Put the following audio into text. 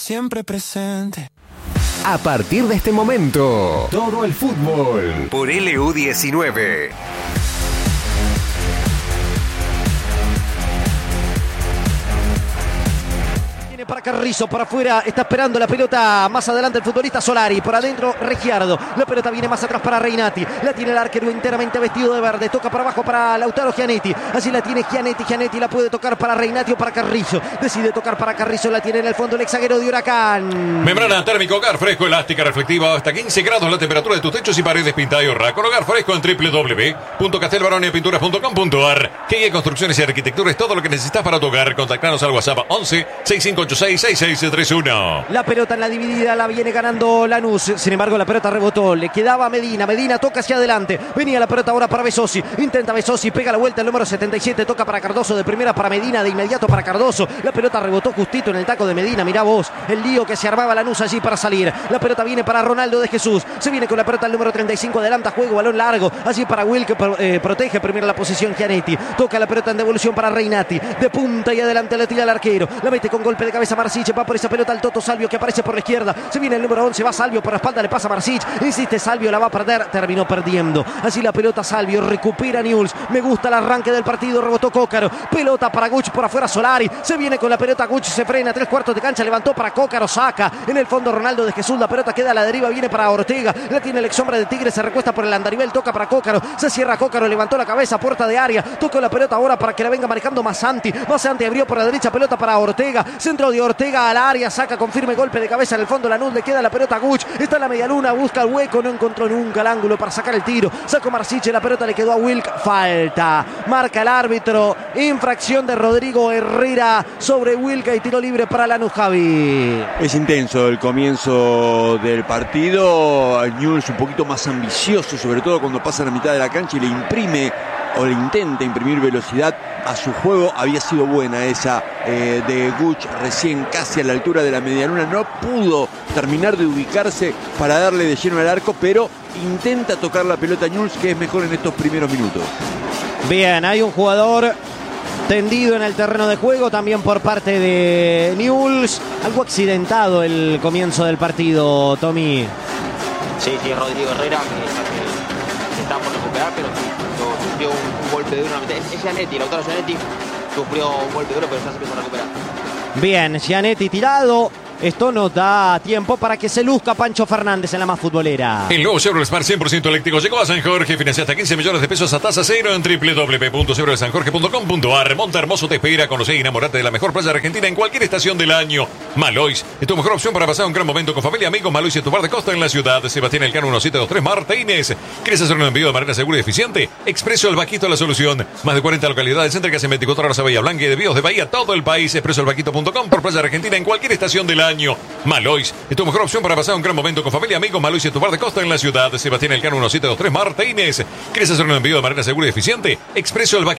siempre presente. A partir de este momento, todo el fútbol por LU19. Para Carrizo, para afuera, está esperando la pelota más adelante el futbolista Solari, por adentro Regiardo, la pelota viene más atrás para Reinati, la tiene el arquero enteramente vestido de verde, toca para abajo para Lautaro Gianetti, así la tiene Gianetti la puede tocar para Reinati o para Carrizo, decide tocar para Carrizo, la tiene en el fondo el ex zaguero de Huracán. Membrana térmica Hogar Fresco, elástica, reflectiva, hasta 15 grados la temperatura de tus techos y paredes, pintada y ahorra con Hogar Fresco en www.castelbaronepinturas.com.ar. Que Construcciones y Arquitectura es todo lo que necesitas para tu hogar. Contactanos al WhatsApp 11 6586 6631. La pelota en la dividida la viene ganando Lanús. Sin embargo, la pelota rebotó. Le quedaba a Medina. Medina toca hacia adelante. Venía la pelota ahora para Besosi. Intenta Besosi. Pega la vuelta el número 77. Toca para Cardoso. De primera para Medina. De inmediato para Cardoso. La pelota rebotó justito en el taco de Medina. Mirá vos el lío que se armaba Lanús allí para salir. La pelota viene para Ronaldo de Jesús. Se viene con la pelota el número 35. Adelanta juego. Balón largo. Allí para Will que protege primero la posición Gianetti. Toca la pelota en devolución para Reinati. De punta y adelante le tira el arquero. La mete con golpe de cabeza Marsic. Va por esa pelota al Toto Salvio que aparece por la izquierda. Se viene el número 11, va Salvio por la espalda, le pasa a Marsic. Insiste Salvio, la va a perder. Terminó perdiendo. Así la pelota Salvio, recupera Newell's. Me gusta el arranque del partido, rebotó Cócaro. Pelota para Gucci, por afuera Solari. Se viene con la pelota Gucci, se frena, 3/4 de cancha, levantó para Cócaro, saca. En el fondo Ronaldo de Jesús, la pelota queda a la deriva, viene para Ortega. La tiene el ex hombre de Tigre, se recuesta por el andarivel, toca para Cócaro. Se cierra Cócaro, levantó la cabeza, puerta de área. Toca la pelota ahora para que la venga manejando Massanti. Massanti abrió por la derecha, pelota para Ortega. Centro de Ortega al área, saca con firme golpe de cabeza en el fondo Lanús, le queda la pelota a Guch, está en la medialuna, busca el hueco, no encontró nunca el ángulo para sacar el tiro, sacó Marsiche, la pelota le quedó a Wilk, falta, marca el árbitro, infracción de Rodrigo Herrera sobre Wilk y tiro libre para Lanús. Javi. Es intenso el comienzo del partido, Newell's un poquito más ambicioso, sobre todo cuando pasa a la mitad de la cancha y le imprime o le intenta imprimir velocidad a su juego. Había sido buena esa de Guch recién casi a la altura de la medialuna, no pudo terminar de ubicarse para darle de lleno al arco, pero intenta tocar la pelota a Newell's, que es mejor en estos primeros minutos. Bien, hay un jugador tendido en el terreno de juego también por parte de Newell's, algo accidentado el comienzo del partido, Tommy. Sí, Rodrigo Herrera que está por recuperar, pero sufrió un golpe duro. Es Gianetti, Lautaro Gianetti sufrió un golpe duro, pero ya se empieza a recuperar. Bien, Gianetti tirado. Esto nos da tiempo para que se luzca Pancho Fernández en la más futbolera. El nuevo Chevrolet Smart 100% eléctrico llegó a San Jorge. Financia hasta 15 millones de pesos a tasa cero en www.chevroletsanjorge.com.ar. Monte Hermoso te espera. Conoce y enamorate de la mejor playa argentina en cualquier estación del año. Malois es tu mejor opción para pasar un gran momento con familia, amigos. Malois es tu bar de costa en la ciudad. Sebastián Elcano 1723 Martínez. ¿Quieres hacer un envío de manera segura y eficiente? Expreso El Vaquito la solución. Más de 40 localidades céntricas en 24 horas a Bahía Blanca y de envíos de Bahía todo el país. expresoelvaquito.com por playa argentina en cualquier estación del año. Malois es tu mejor opción para pasar un gran momento con familia, amigos. Malois es tu bar de costa en la ciudad. Sebastián Elcano 1723 Martínez. ¿Quieres hacer un envío de manera segura y eficiente? Expreso El Vaquito.